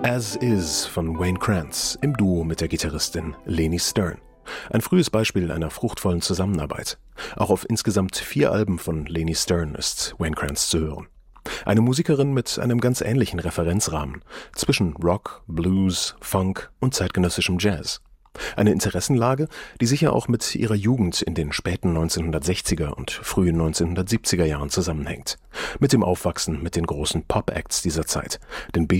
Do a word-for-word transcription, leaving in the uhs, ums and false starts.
As Is von Wayne Krantz im Duo mit der Gitarristin Leni Stern. Ein frühes Beispiel einer fruchtvollen Zusammenarbeit. Auch auf insgesamt vier Alben von Leni Stern ist Wayne Krantz zu hören. Eine Musikerin mit einem ganz ähnlichen Referenzrahmen zwischen Rock, Blues, Funk und zeitgenössischem Jazz. Eine Interessenlage, die sicher auch mit ihrer Jugend in den späten neunzehnhundertsechziger und frühen neunzehnhundertsiebziger Jahren zusammenhängt. Mit dem Aufwachsen mit den großen Pop-Acts dieser Zeit, den